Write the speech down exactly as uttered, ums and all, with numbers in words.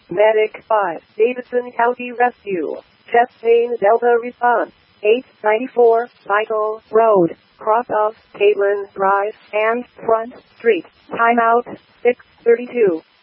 Medic five, Davidson County Rescue. Chest pain Delta response. eight ninety-four, Vital Road, cross of Caitlin Drive and Front Street. Timeout, six thirty-two.